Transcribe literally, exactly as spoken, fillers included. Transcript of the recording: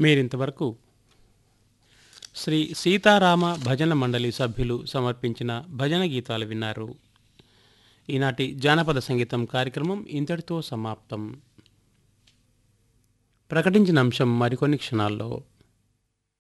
మీరింతవరకు శ్రీ సీతారామ భజన మండలి సభ్యులు సమర్పించిన భజన గీతాలు విన్నారు. ఈనాటి జానపద సంగీతం కార్యక్రమం ఇంతటితో సమాప్తం. ప్రకటించిన అంశం మరికొన్ని క్షణాల్లో.